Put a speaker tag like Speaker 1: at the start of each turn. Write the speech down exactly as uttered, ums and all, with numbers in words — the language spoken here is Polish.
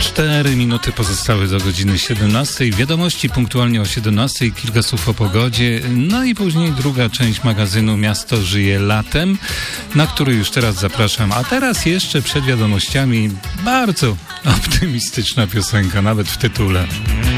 Speaker 1: Cztery minuty pozostały do godziny siedemnastej. Wiadomości punktualnie o siedemnastej. Kilka słów o pogodzie. No i później druga część magazynu Miasto żyje latem, na który już teraz zapraszam. A teraz jeszcze przed wiadomościami bardzo optymistyczna piosenka, nawet w tytule.